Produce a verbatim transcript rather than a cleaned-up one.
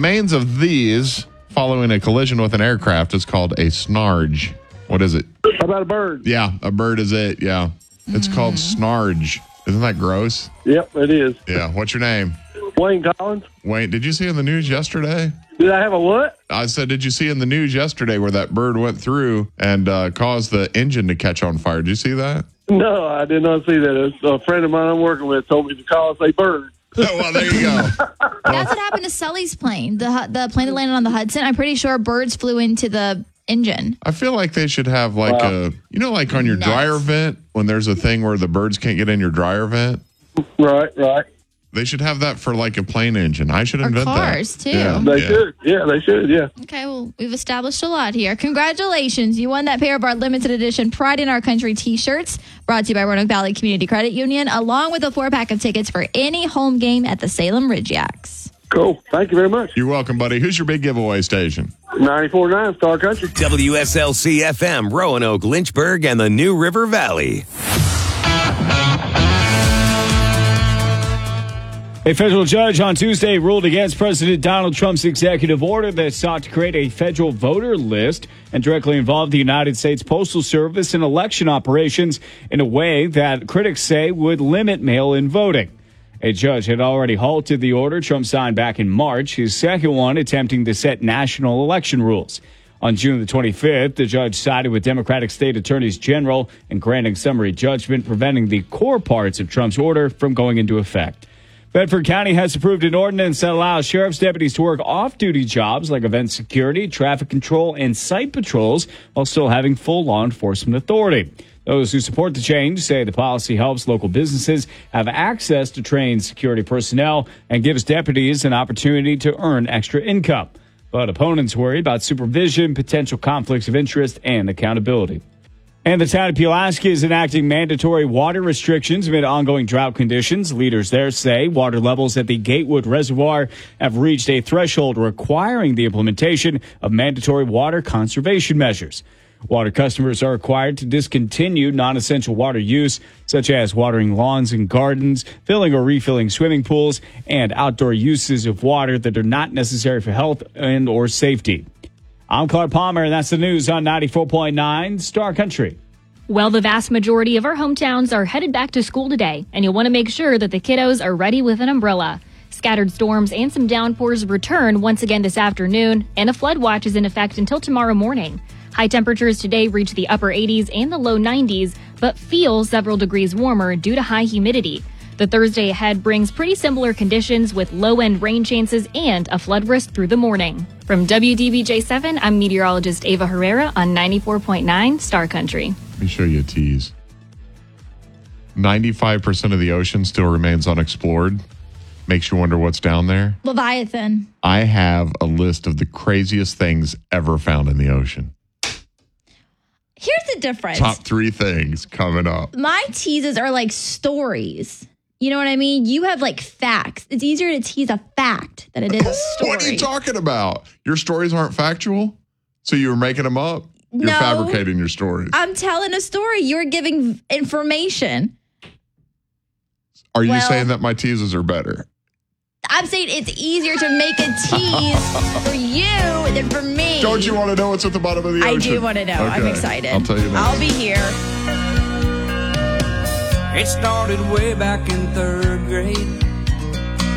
remains of these following a collision with an aircraft is called a snarge. What is it? How about a bird? Yeah, a bird is it. Yeah. It's mm. called snarge. Isn't that gross? Yep, it is. Yeah. What's your name? Wayne Collins. Wayne, did you see in the news yesterday? Did I have a what? I said, did you see in the news yesterday where that bird went through and uh, caused the engine to catch on fire? Did you see that? No, I did not see that. A friend of mine I'm working with told me to call us a bird. Oh, well, there you go. That's what happened to Sully's plane, the the plane that landed on the Hudson. I'm pretty sure birds flew into the engine. I feel like they should have like wow. a, you know, like on your Nuts. dryer vent, when there's a thing where the birds can't get in your dryer vent. Right, right. They should have that for like a plane engine. I should invent or cars, that. too. Yeah, they yeah. should. Yeah, they should. Yeah. Okay, well, we've established a lot here. Congratulations. You won that pair of our limited edition Pride in Our Country t-shirts brought to you by Roanoke Valley Community Credit Union, along with a four-pack of tickets for any home game at the Salem Ridge Yaks. Cool. Thank you very much. You're welcome, buddy. Who's your big giveaway station? ninety-four point nine Star Country. W S L C F M, Roanoke, Lynchburg, and the New River Valley. A federal judge on Tuesday ruled against President Donald Trump's executive order that sought to create a federal voter list and directly involve the United States Postal Service in election operations in a way that critics say would limit mail-in voting. A judge had already halted the order Trump signed back in March, his second one attempting to set national election rules. On June the twenty-fifth, the judge sided with Democratic state attorneys general in granting summary judgment, preventing the core parts of Trump's order from going into effect. Bedford County has approved an ordinance that allows sheriff's deputies to work off-duty jobs like event security, traffic control, and site patrols while still having full law enforcement authority. Those who support the change say the policy helps local businesses have access to trained security personnel and gives deputies an opportunity to earn extra income. But opponents worry about supervision, potential conflicts of interest, and accountability. And the town of Pulaski is enacting mandatory water restrictions amid ongoing drought conditions. Leaders there say water levels at the Gatewood Reservoir have reached a threshold requiring the implementation of mandatory water conservation measures. Water customers are required to discontinue non-essential water use, such as watering lawns and gardens, filling or refilling swimming pools, and outdoor uses of water that are not necessary for health and or safety. I'm Clark Palmer, and that's the news on ninety-four point nine Star Country. Well, the vast majority of our hometowns are headed back to school today, and you'll want to make sure that the kiddos are ready with an umbrella. Scattered storms and some downpours return once again this afternoon, and a flood watch is in effect until tomorrow morning. High temperatures today reach the upper eighties and the low nineties, but feel several degrees warmer due to high humidity. The Thursday ahead brings pretty similar conditions with low-end rain chances and a flood risk through the morning. From W D B J seven, I'm meteorologist Ava Herrera on ninety-four point nine Star Country. Let me show you a tease. ninety-five percent of the ocean still remains unexplored. Makes you wonder what's down there. Leviathan. I have a list of the craziest things ever found in the ocean. Here's the difference. Top three things coming up. My teases are like stories. You know what I mean? You have like facts. It's easier to tease a fact than it is a story. What are you talking about? Your stories aren't factual? So you were making them up? You're no, fabricating your stories. I'm telling a story. You're giving information. Are you well, saying that my teases are better? I'm saying it's easier to make a tease for you than for me. Don't you want to know what's at the bottom of the ocean? I do want to know. Okay. I'm excited. I'll tell you next. I'll be here. It started way back in third grade.